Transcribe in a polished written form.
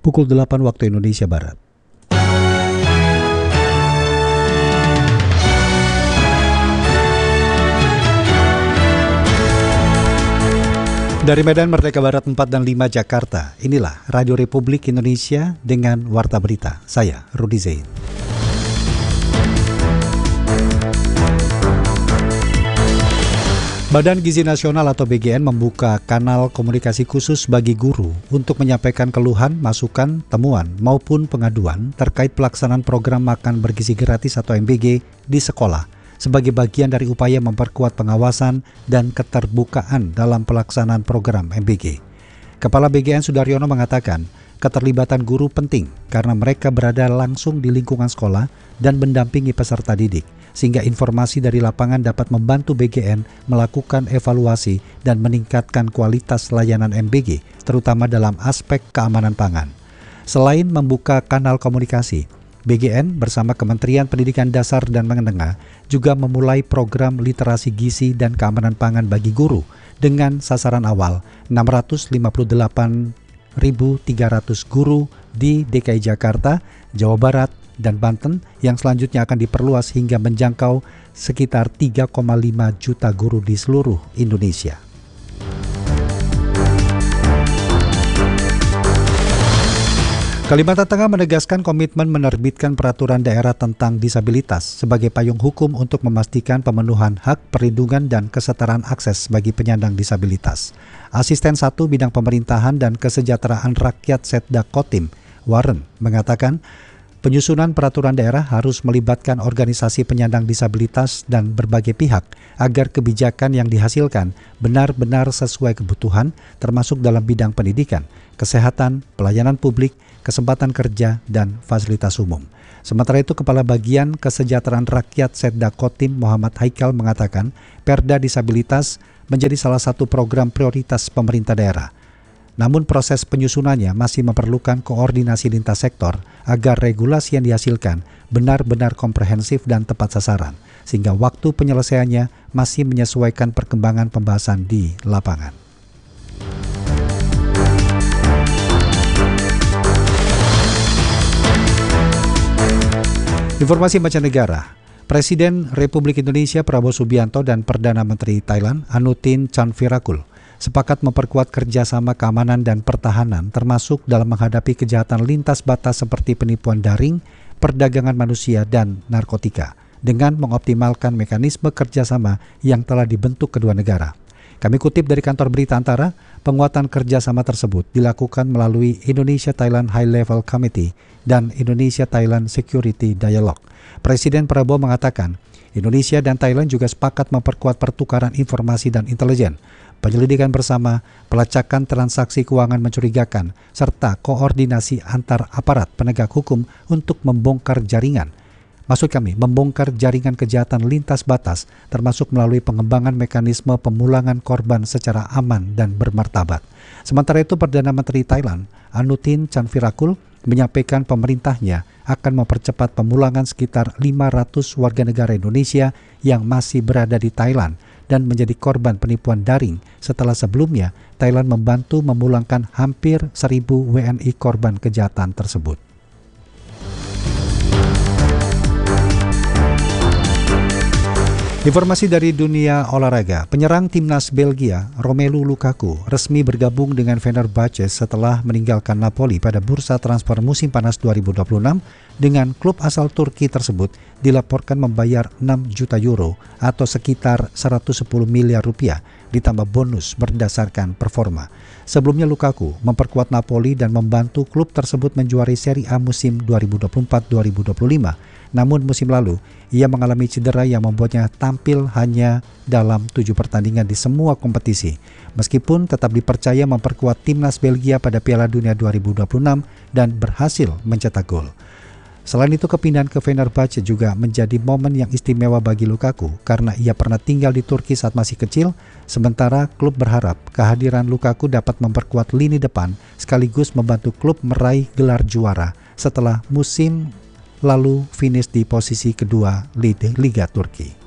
pukul 8 waktu Indonesia Barat. Dari Medan Merdeka Barat 4 dan 5 Jakarta, inilah Radio Republik Indonesia dengan Warta Berita. Saya Rudi Zain. Badan Gizi Nasional atau BGN membuka kanal komunikasi khusus bagi guru untuk menyampaikan keluhan, masukan, temuan maupun pengaduan terkait pelaksanaan program makan bergizi gratis atau MBG di sekolah sebagai bagian dari upaya memperkuat pengawasan dan keterbukaan dalam pelaksanaan program MBG. Kepala BGN Sudaryono mengatakan, keterlibatan guru penting karena mereka berada langsung di lingkungan sekolah dan mendampingi peserta didik, sehingga informasi dari lapangan dapat membantu BGN melakukan evaluasi dan meningkatkan kualitas layanan MBG, terutama dalam aspek keamanan pangan. Selain membuka kanal komunikasi, BGN bersama Kementerian Pendidikan Dasar dan Menengah juga memulai program literasi gizi dan keamanan pangan bagi guru dengan sasaran awal 658.300 guru di DKI Jakarta, Jawa Barat, dan Banten yang selanjutnya akan diperluas hingga menjangkau sekitar 3,5 juta guru di seluruh Indonesia. Kalimantan Tengah menegaskan komitmen menerbitkan peraturan daerah tentang disabilitas sebagai payung hukum untuk memastikan pemenuhan hak perlindungan dan kesetaraan akses bagi penyandang disabilitas. Asisten 1 Bidang Pemerintahan dan Kesejahteraan Rakyat Setda Kotim, Warren, mengatakan penyusunan peraturan daerah harus melibatkan organisasi penyandang disabilitas dan berbagai pihak agar kebijakan yang dihasilkan benar-benar sesuai kebutuhan termasuk dalam bidang pendidikan, kesehatan, pelayanan publik, kesempatan kerja, dan fasilitas umum. Sementara itu, Kepala Bagian Kesejahteraan Rakyat Setda Kotim Muhammad Haikal mengatakan Perda Disabilitas menjadi salah satu program prioritas pemerintah daerah. Namun proses penyusunannya masih memerlukan koordinasi lintas sektor agar regulasi yang dihasilkan benar-benar komprehensif dan tepat sasaran, sehingga waktu penyelesaiannya masih menyesuaikan perkembangan pembahasan di lapangan. Informasi mancanegara, Presiden Republik Indonesia Prabowo Subianto dan Perdana Menteri Thailand Anutin Chanvirakul sepakat memperkuat kerjasama keamanan dan pertahanan termasuk dalam menghadapi kejahatan lintas batas seperti penipuan daring, perdagangan manusia, dan narkotika dengan mengoptimalkan mekanisme kerjasama yang telah dibentuk kedua negara. Kami kutip dari kantor berita Antara, penguatan kerjasama tersebut dilakukan melalui Indonesia-Thailand High Level Committee dan Indonesia-Thailand Security Dialogue. Presiden Prabowo mengatakan, Indonesia dan Thailand juga sepakat memperkuat pertukaran informasi dan intelijen, penyelidikan bersama, pelacakan transaksi keuangan mencurigakan, serta koordinasi antar aparat penegak hukum untuk membongkar jaringan kejahatan lintas batas, termasuk melalui pengembangan mekanisme pemulangan korban secara aman dan bermartabat. Sementara itu, Perdana Menteri Thailand, Anutin Chanvirakul, menyampaikan pemerintahnya akan mempercepat pemulangan sekitar 500 warga negara Indonesia yang masih berada di Thailand dan menjadi korban penipuan daring setelah sebelumnya Thailand membantu memulangkan hampir 1.000 WNI korban kejahatan tersebut. Informasi dari dunia olahraga, penyerang timnas Belgia Romelu Lukaku resmi bergabung dengan Fenerbahce setelah meninggalkan Napoli pada bursa transfer musim panas 2026 dengan klub asal Turki tersebut dilaporkan membayar 6 juta euro atau sekitar 110 miliar rupiah ditambah bonus berdasarkan performa. Sebelumnya Lukaku memperkuat Napoli dan membantu klub tersebut menjuari Serie A musim 2024-2025. Namun musim lalu, ia mengalami cedera yang membuatnya tampil hanya dalam 7 pertandingan di semua kompetisi. Meskipun tetap dipercaya memperkuat timnas Belgia pada Piala Dunia 2026 dan berhasil mencetak gol. Selain itu, kepindahan ke Fenerbahce juga menjadi momen yang istimewa bagi Lukaku karena ia pernah tinggal di Turki saat masih kecil, sementara klub berharap kehadiran Lukaku dapat memperkuat lini depan sekaligus membantu klub meraih gelar juara setelah musim lalu finish di posisi kedua Liga Turki.